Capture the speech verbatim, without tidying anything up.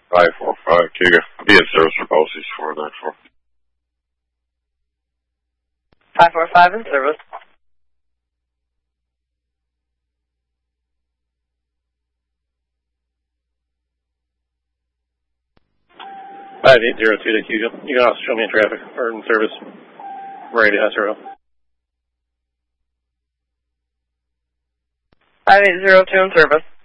five four five, Cougar. I'll be in service for both these four nine four. five four five in service. five eight zero two to Cougar. You can also show me in traffic or in service. Ready to S R O. five eight zero two in service.